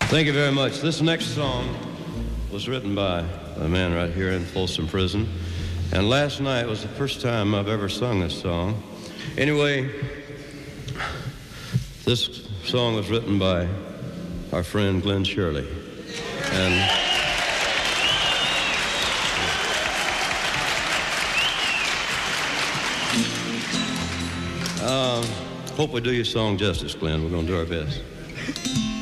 Thank you very much. This next song was written by a man right here in Folsom Prison. And last night was the first time I've ever sung this song. Anyway, this song was written by our friend Glenn Shirley. And hope we do your song justice, Glenn. We're going to do our best.